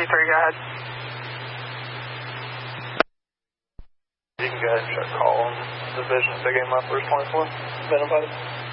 3, go ahead. You can go ahead and check call on the vision if they gave my first 24. Identified.